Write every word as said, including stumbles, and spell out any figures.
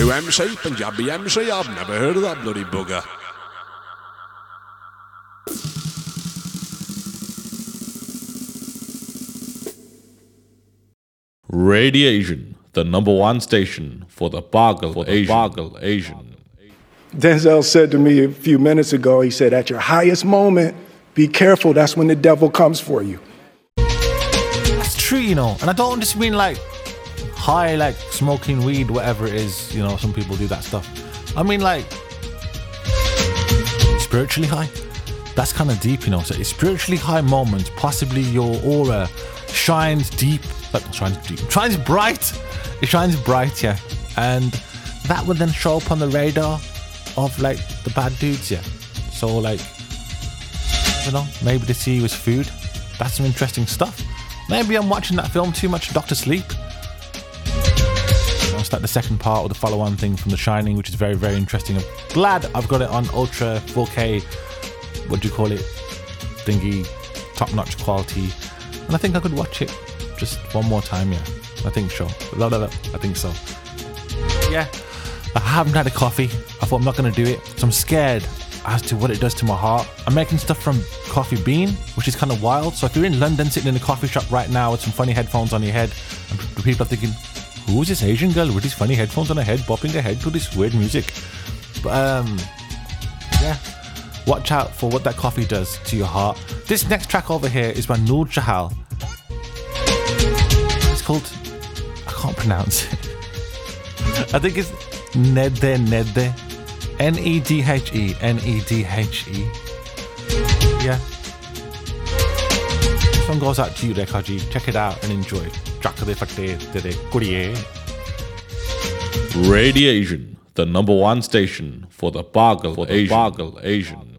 New M C, Punjabi M C, I've never heard of that bloody bugger. Radiation, the number one station for the Bargal for Asian. Bargal Asian. Denzel said to me a few minutes ago, he said, at your highest moment, be careful, that's when the devil comes for you. It's true, you know, and I don't just mean like high, like smoking weed, whatever it is, you know, some people do that stuff. I mean like spiritually high. That's kind of deep, you know, so it's spiritually high moments, possibly your aura shines deep, but shines deep, shines bright, it shines bright, yeah, and that would then show up on the radar of like the bad dudes, yeah. So like, you know, maybe they see you as food. That's some interesting stuff. Maybe I'm watching that film too much, Doctor Sleep. It's like the second part or the follow-on thing from The Shining, which is very, very interesting. I'm glad I've got it on ultra four K, what do you call it, thingy, top-notch quality, and I think I could watch it just one more time, yeah. I think so. I think so. Yeah. I haven't had a coffee. I thought I'm not going to do it. So I'm scared as to what it does to my heart. I'm making stuff from coffee bean, which is kind of wild. So if you're in London sitting in a coffee shop right now with some funny headphones on your head, and the people are thinking, who is this Asian girl with these funny headphones on her head, bopping her head to this weird music? But um, yeah, watch out for what that coffee does to your heart. This next track over here is by Noor Chahal. It's called, I can't pronounce it. I think it's Nedde Nedde, N E D H E, N E D H E. Yeah. This one goes out to you, Rekaji. Check it out and enjoy. Radiation, the number one station for the Bargal for Asian. Bargal Asian.